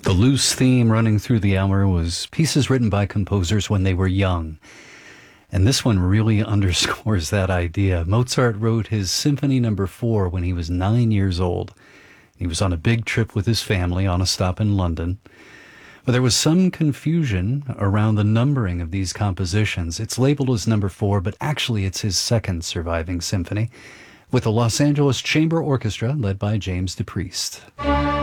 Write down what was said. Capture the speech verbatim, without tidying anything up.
The loose theme running through the hour was pieces written by composers when they were young. And this one really underscores that idea. Mozart wrote his Symphony Number Four when he was nine years old. He was on a big trip with his family on a stop in London. But there was some confusion around the numbering of these compositions. It's labeled as number four, but actually it's his second surviving symphony, with the Los Angeles Chamber Orchestra led by James DePriest.